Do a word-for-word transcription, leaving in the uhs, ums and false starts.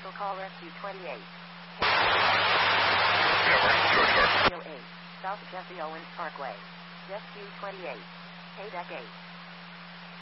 Vehicle call Rescue twenty-eight. Yeah, we're in George Park. eight, South Jesse Owens Parkway. Rescue twenty-eight. K-Deck eight.